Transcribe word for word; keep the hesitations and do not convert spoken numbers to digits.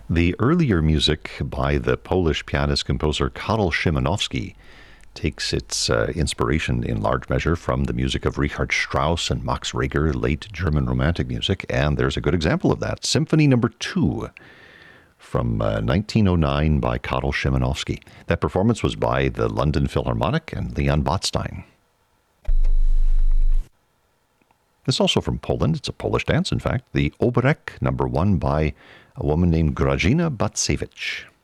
The earlier music by the Polish pianist-composer Karol Szymanowski takes its uh, inspiration in large measure from the music of Richard Strauss and Max Reger, late German Romantic music, and there's a good example of that. Symphony Number Two from uh, nineteen oh nine by Karol Szymanowski. That performance was by the London Philharmonic and Leon Botstein. It's also from Poland. It's a Polish dance, in fact. The Oberek Number One by a woman named Grażyna Bacewicz.